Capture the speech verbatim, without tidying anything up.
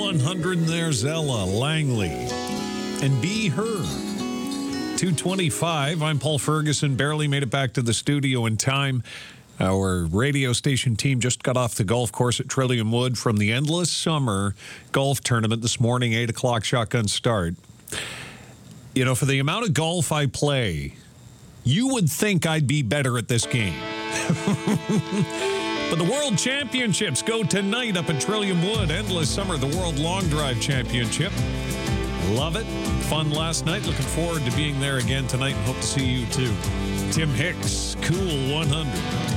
one hundred, and there's Ella Langley. And Be Her. two twenty-five, I'm Paul Ferguson. Barely made it back to the studio in time. Our radio station team just got off the golf course at Trillium Wood from the Endless Summer Golf Tournament this morning, eight o'clock shotgun start. You know, for the amount of golf I play, you would think I'd be better at this game. But the World Championships go tonight up at Trillium Wood. Endless Summer, the World Long Drive Championship. Love it. Fun last night. Looking forward to being there again tonight and hope to see you too. Tim Hicks, Cool one hundred.